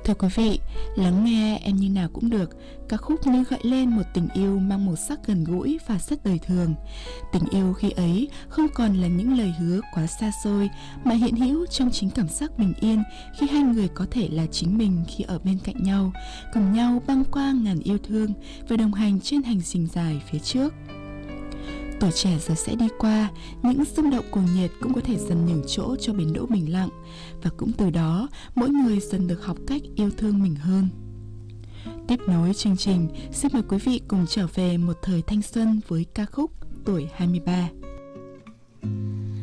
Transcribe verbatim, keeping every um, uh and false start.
Thưa quý vị, lắng nghe Em Như Nào Cũng Được, ca khúc như gợi lên một tình yêu mang màu sắc gần gũi và rất đời thường. Tình yêu khi ấy không còn là những lời hứa quá xa xôi, mà hiện hữu trong chính cảm giác bình yên khi hai người có thể là chính mình khi ở bên cạnh nhau, cùng nhau băng qua ngàn yêu thương và đồng hành trên hành trình dài phía trước. Tuổi trẻ rồi sẽ đi qua, những xung động cuồng nhiệt cũng có thể dần nhường chỗ cho bến đỗ bình lặng, và cũng từ đó mỗi người dần được học cách yêu thương mình hơn. Tiếp nối chương trình, xin mời quý vị cùng trở về một thời thanh xuân với ca khúc Tuổi hai mươi ba.